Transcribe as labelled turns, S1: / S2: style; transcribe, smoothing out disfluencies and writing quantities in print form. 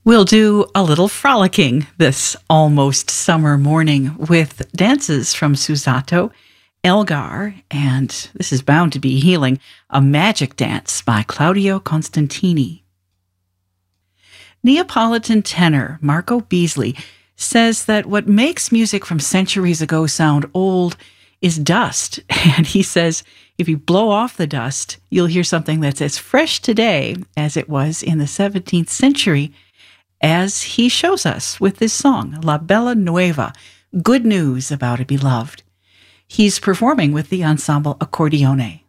S1: We'll do a little frolicking this almost summer morning with dances from Susato, Elgar, and this is bound to be healing, a magic dance by Claudio Constantini. Neapolitan tenor Marco Beasley says that what makes music from centuries ago sound old is dust. And he says if you blow off the dust, you'll hear something that's as fresh today as it was in the 17th century, as he shows us with this song, La Bella Nuova, Good News About a Beloved. He's performing with the ensemble Accordione.